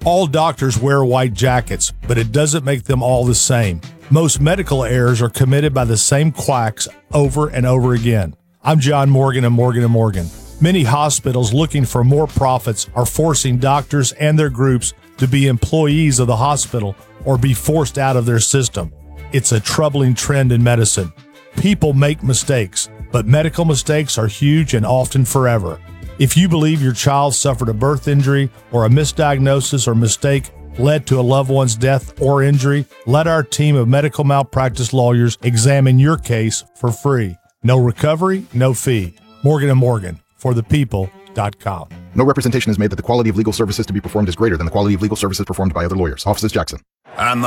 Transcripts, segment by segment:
All doctors wear white jackets, but it doesn't make them all the same. Most medical errors are committed by the same quacks over and over again. I'm John Morgan of Morgan & Morgan. Many hospitals looking for more profits are forcing doctors and their groups to be employees of the hospital or be forced out of their system. It's a troubling trend in medicine. People make mistakes, but medical mistakes are huge and often forever. If you believe your child suffered a birth injury or a misdiagnosis or mistake led to a loved one's death or injury, let our team of medical malpractice lawyers examine your case for free. No recovery, no fee. Morgan & Morgan, forthepeople.com. No representation is made that the quality of legal services to be performed is greater than the quality of legal services performed by other lawyers. Offices Jackson. And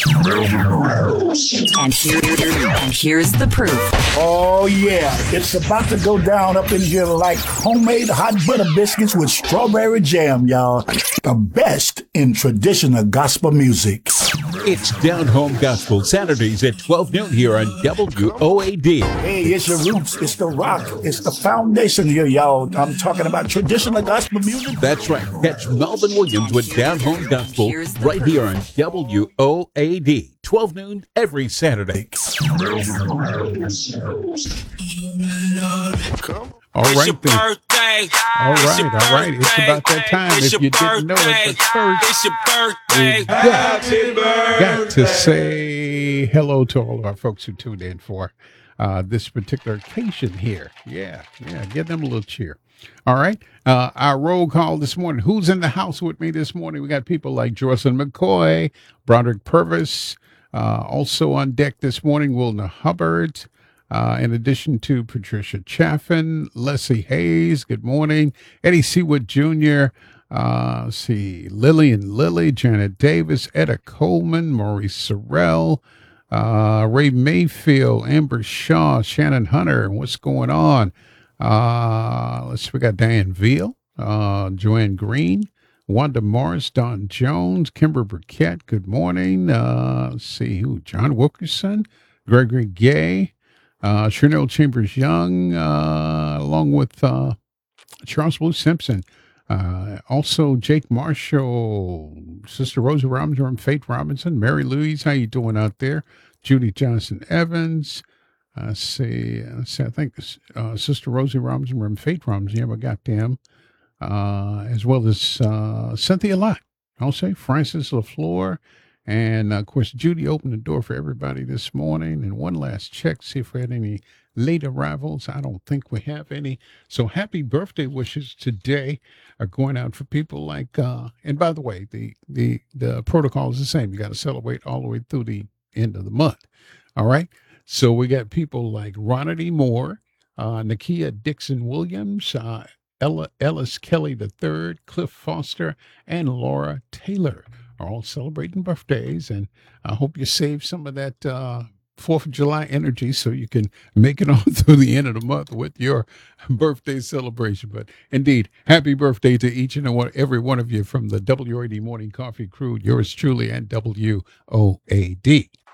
here's the proof. Oh, yeah. It's about to go down up in here like homemade hot butter biscuits with strawberry jam, y'all. The best in traditional gospel music. It's Down Home Gospel, Saturdays at 12 noon here on WOAD. Hey, it's your roots. It's the rock. It's the foundation here, y'all. I'm talking about traditional gospel music. That's right. Catch Melvin Williams with Down Home Gospel right here on WOAD. 12 noon every Saturday. All right, then. All right. It's about that time. If you didn't know it, but first, got to say hello to all of our folks who tuned in for this particular occasion here. Yeah, give them a little cheer. All right. Our roll call this morning. Who's in the house with me this morning? We got people like Jocelyn McCoy, Broderick Purvis. Also on deck this morning, Wilna Hubbard. In addition to Patricia Chaffin, Leslie Hayes, good morning. Eddie Seawood Jr., Lillian Lilly, Janet Davis, Etta Coleman, Maurice Sorrell, Ray Mayfield, Amber Shaw, Shannon Hunter. What's going on? We got Diane Veal, Joanne Green, Wanda Morris, Don Jones, Kimber Burkett, good morning. John Wilkerson, Gregory Gay, Chanel Chambers Young, along with Charles Blue Simpson. Also Jake Marshall, Sister Rosa Robinson, Faith Robinson, Mary Louise, how you doing out there? Judy Johnson Evans. I think Sister Rosie Robinson from Faith Robinson, yeah, we got them. As well as Cynthia Lott. I'll say Francis LaFleur. And, of course, Judy opened the door for everybody this morning. And one last check, see if we had any late arrivals. I don't think we have any. So happy birthday wishes today are going out for people like, and by the way, the protocol is the same. You got to celebrate all the way through the end of the month. All right. So we got people like Ronnie Moore, Nakia Dixon Williams, Ella Ellis Kelly III, Cliff Foster, and Laura Taylor are all celebrating birthdays. And I hope you save some of that 4th of July energy so you can make it on through the end of the month with your birthday celebration. But indeed, happy birthday to each and every one of you from the WOAD Morning Coffee crew, yours truly, and WOAD.